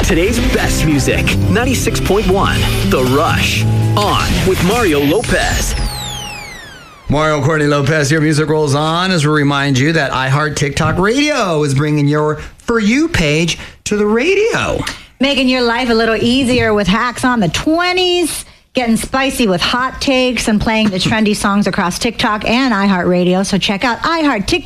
Today's best music, 96.1, The Rush. On with Mario Lopez. Mario Courtney Lopez, your music rolls on as we remind you that iHeart TikTok Radio is bringing your For You page to the radio. Making your life a little easier with hacks on the 20s, getting spicy with hot takes, and playing the trendy songs across TikTok and iHeartRadio. So check out iHeart TikTok